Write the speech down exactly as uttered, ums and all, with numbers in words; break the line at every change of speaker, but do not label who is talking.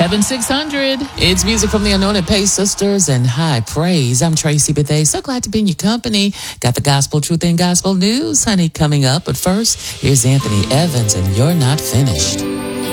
Heaven six hundred.
It's music from the Anointed Pace Sisters and High Praise. I'm Tracy Bethea. So glad to be in your company. Got the gospel truth and gospel news, honey, coming up. But first, here's Anthony Evans and You're Not Finished.